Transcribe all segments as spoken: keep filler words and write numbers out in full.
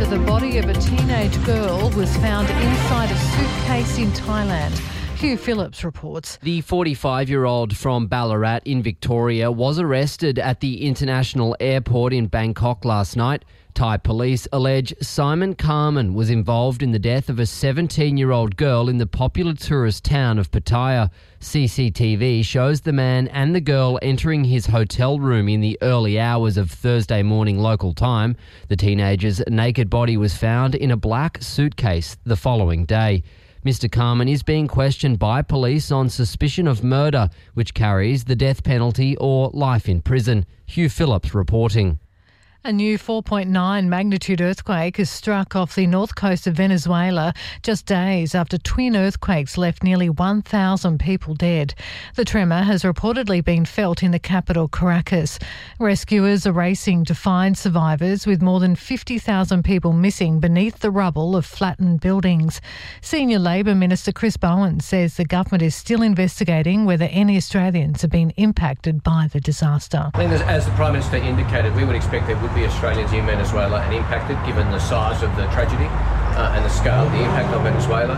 after the body of a teenage girl was found inside a suitcase in Thailand. Hugh Phillips reports. The forty-five-year-old from Ballarat in Victoria was arrested at the international airport in Bangkok last night. Thai police allege Simon Carmen was involved in the death of a seventeen-year-old girl in the popular tourist town of Pattaya. C C T V shows the man and the girl entering his hotel room in the early hours of Thursday morning local time. The teenager's naked body was found in a black suitcase the following day. Mister Carmen is being questioned by police on suspicion of murder, which carries the death penalty or life in prison. Hugh Phillips reporting. A new four point nine magnitude earthquake has struck off the north coast of Venezuela just days after twin earthquakes left nearly one thousand people dead. The tremor has reportedly been felt in the capital, Caracas. Rescuers are racing to find survivors, with more than fifty thousand people missing beneath the rubble of flattened buildings. Senior Labor Minister Chris Bowen says the government is still investigating whether any Australians have been impacted by the disaster. I think as the Prime Minister indicated, we would expect there would be Australians in Venezuela and impacted, given the size of the tragedy uh, and the scale of the impact on Venezuela.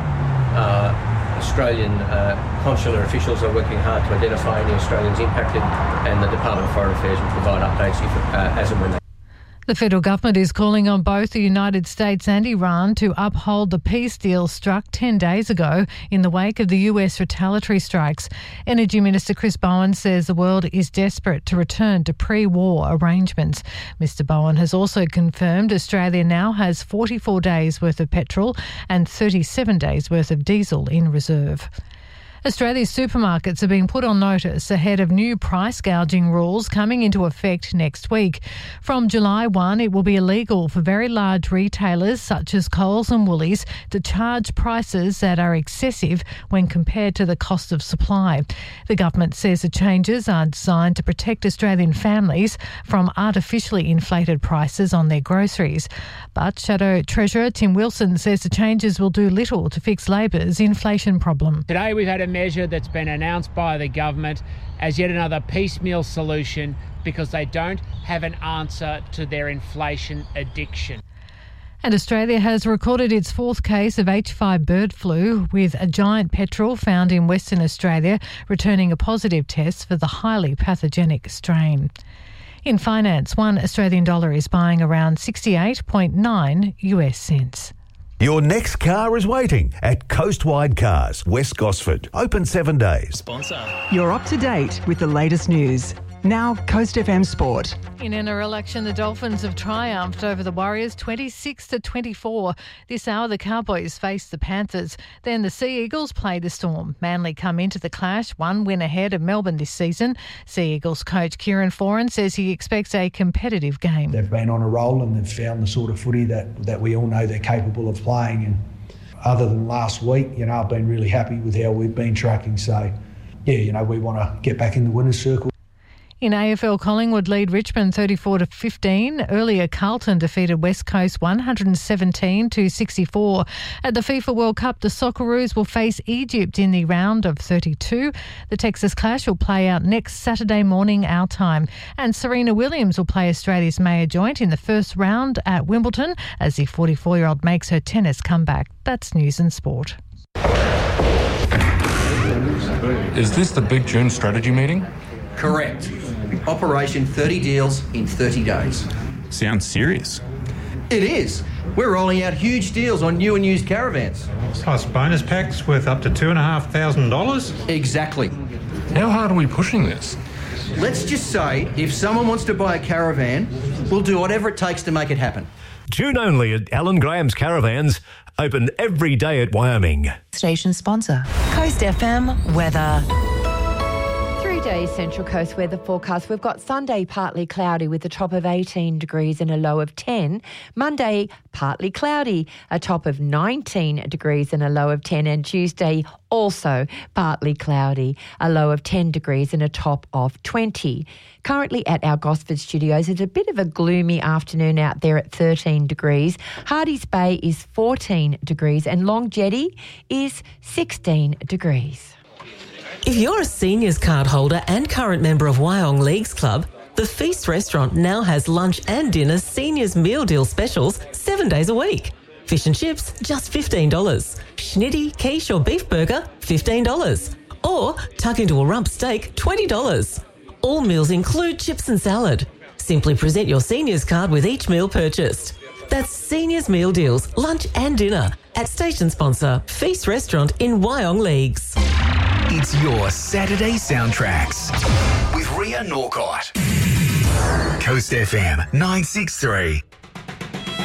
Uh, Australian uh, consular officials are working hard to identify any Australians impacted, and the Department of Foreign Affairs will provide updates if, uh, as and when they. The federal government is calling on both the United States and Iran to uphold the peace deal struck ten days ago in the wake of the U S retaliatory strikes. Energy Minister Chris Bowen says the world is desperate to return to pre-war arrangements. Mister Bowen has also confirmed Australia now has forty-four days worth of petrol and thirty-seven days worth of diesel in reserve. Australia's supermarkets are being put on notice ahead of new price gouging rules coming into effect next week. From July first, it will be illegal for very large retailers such as Coles and Woolies to charge prices that are excessive when compared to the cost of supply. The government says the changes are designed to protect Australian families from artificially inflated prices on their groceries. But Shadow Treasurer Tim Wilson says the changes will do little to fix Labor's inflation problem. Today we've had a measure that's been announced by the government as yet another piecemeal solution because they don't have an answer to their inflation addiction. And Australia has recorded its fourth case of H five bird flu, with a giant petrel found in Western Australia returning a positive test for the highly pathogenic strain. In finance, one Australian dollar is buying around sixty-eight point nine U S cents. Your next car is waiting at Coastwide Cars, West Gosford. Open seven days. Sponsor. You're up to date with the latest news. Now, Coast F M Sport. In N R L action, the Dolphins have triumphed over the Warriors twenty-six to twenty-four. This hour, the Cowboys face the Panthers. Then the Sea Eagles play the Storm. Manly come into the clash, one win ahead of Melbourne this season. Sea Eagles coach Kieran Foran says he expects a competitive game. They've been on a roll and they've found the sort of footy that, that we all know they're capable of playing. And other than last week, you know, I've been really happy with how we've been tracking. So, yeah, you know, we want to get back in the winner's circle. In A F L, Collingwood lead Richmond thirty-four to fifteen. Earlier, Carlton defeated West Coast one hundred seventeen to sixty-four. At the FIFA World Cup, the Socceroos will face Egypt in the round of thirty-two. The Texas Clash will play out next Saturday morning our time. And Serena Williams will play Australia's Maya Joint in the first round at Wimbledon as the forty-four-year-old makes her tennis comeback. That's news and sport. Is this the Big June strategy meeting? Correct. Operation thirty deals in thirty days. Sounds serious. It is. We're rolling out huge deals on new and used caravans. Plus bonus packs worth up to two and a half thousand dollars. Exactly. How hard are we pushing this? Let's just say if someone wants to buy a caravan, we'll do whatever it takes to make it happen. June only at Alan Graham's Caravans. Open every day at Wyoming. Station sponsor. Coast F M weather. Three-day Central Coast weather forecast. We've got Sunday partly cloudy with a top of eighteen degrees and a low of ten. Monday partly cloudy, a top of nineteen degrees and a low of ten. And Tuesday also partly cloudy, a low of ten degrees and a top of twenty. Currently at our Gosford studios, it's a bit of a gloomy afternoon out there at thirteen degrees. Hardy's Bay is fourteen degrees and Long Jetty is sixteen degrees. If you're a seniors card holder and current member of Wyong Leagues Club, The Feast restaurant now has lunch and dinner seniors meal deal specials seven days a week. Fish and chips, just fifteen dollars. Schnitty, quiche or beef burger, fifteen dollars. Or tuck into a rump steak, twenty dollars. All meals include chips and salad. Simply present your seniors card with each meal purchased. That's Seniors Meal Deals, lunch and dinner at station sponsor Feast Restaurant in Wyong Leagues. It's your Saturday Soundtracks with Ria Norcott. Coast F M nine six three.